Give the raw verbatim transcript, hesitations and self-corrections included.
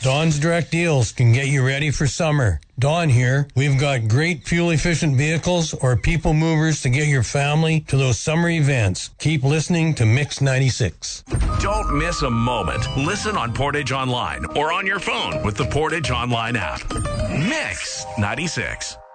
Don's Direct Deals can get you ready for summer. Don here. We've got great fuel-efficient vehicles or people movers to get your family to those summer events. Keep listening to Mix ninety-six. Don't miss a moment. Listen on Portage Online or on your phone with the Portage Online app. Mix ninety-six.